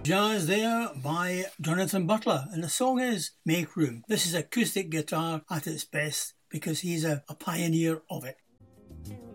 Jazz there by Jonathan Butler, and the song is Make Room. This is acoustic guitar at its best because he's a pioneer of it.